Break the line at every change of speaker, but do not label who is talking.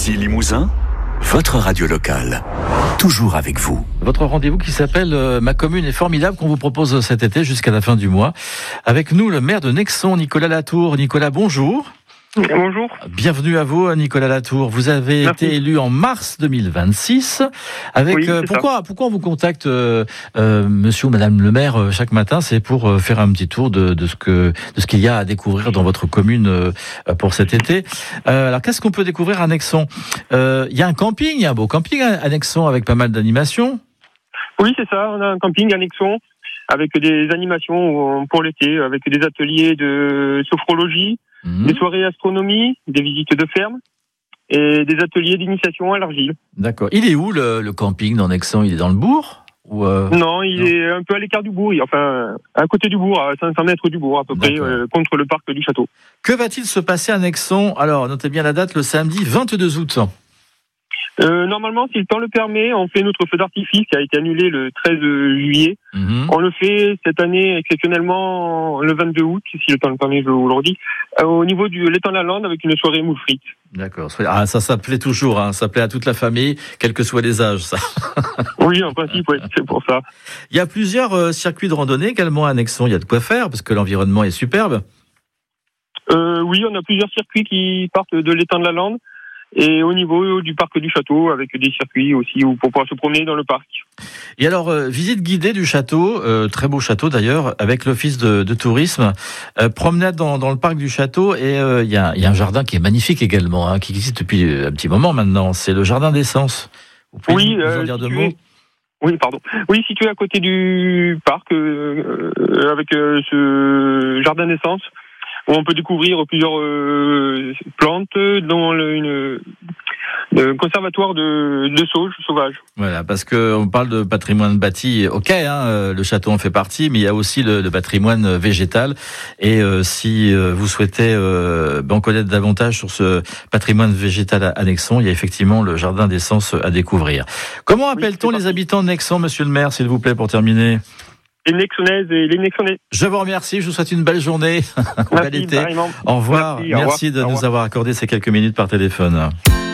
RCJ Limousin, votre radio locale. Toujours avec vous.
Votre rendez-vous qui s'appelle Ma commune est formidable, qu'on vous propose cet été jusqu'à la fin du mois. Avec nous, le maire de Nexon, Nicolas Latour. Nicolas, bonjour.
Bonjour.
Bienvenue à vous, Nicolas Latour. Vous avez été élu en mars 2026.
Oui,
pourquoi on vous contacte, monsieur ou madame le maire, chaque matin? C'est pour faire un petit tour de ce qu'il y a à découvrir dans votre commune pour cet été. Alors, qu'est-ce qu'on peut découvrir à Nexon? Il y a un camping, il y a un beau camping à Nexon avec pas mal d'animations.
Oui, c'est ça. On a un camping à Nexon avec des animations pour l'été, avec des ateliers de sophrologie, des soirées astronomie, des visites de ferme et des ateliers d'initiation à l'argile.
D'accord. Il est où le camping dans Nexon? Il est dans le bourg
Non, il est un peu à l'écart du bourg, enfin à côté du bourg, à 500 mètres du bourg à peu près, contre le parc du château.
Que va-t-il se passer à Nexon? Alors, notez bien la date, le samedi 22 août.
Normalement, si le temps le permet, on fait notre feu d'artifice qui a été annulé le 13 juillet. On le fait cette année exceptionnellement le 22 août, si le temps le permet, je vous le redis, au niveau de l'étang de la Lande avec une soirée moules frites.
D'accord. Ah, ça plaît toujours, hein. Ça plaît à toute la famille, quels que soient les âges, ça.
Oui, en principe, oui, c'est pour ça.
Il y a plusieurs circuits de randonnée également à Nexon. Il y a de quoi faire parce que l'environnement est superbe.
Oui, on a plusieurs circuits qui partent de l'étang de la Lande. Et au niveau du parc du château, avec des circuits aussi pour pouvoir se promener dans le parc.
Et alors, visite guidée du château, très beau château d'ailleurs, avec l'office de tourisme, promenade dans le parc du château, et il y a un jardin qui est magnifique également, hein, qui existe depuis un petit moment maintenant, c'est le jardin d'essence. Vous pouvez nous en dire deux mots ?
Oui, pardon. Oui, situé à côté du parc, avec ce jardin d'essence, où on peut découvrir plusieurs plantes, dont le conservatoire de sauge sauvage.
Voilà, parce qu'on parle de patrimoine bâti, ok, hein, le château en fait partie, mais il y a aussi le patrimoine végétal. Et si vous souhaitez en connaître davantage sur ce patrimoine végétal à Nexon, il y a effectivement le jardin d'essence à découvrir. Comment appelle-t-on les habitants de Nexon, monsieur le maire, s'il vous plaît, pour terminer ?
Les Nexonaises et les Nexonais.
Je vous remercie, je vous souhaite une belle journée.
Merci,
au revoir, merci de nous avoir accordé ces quelques minutes par téléphone.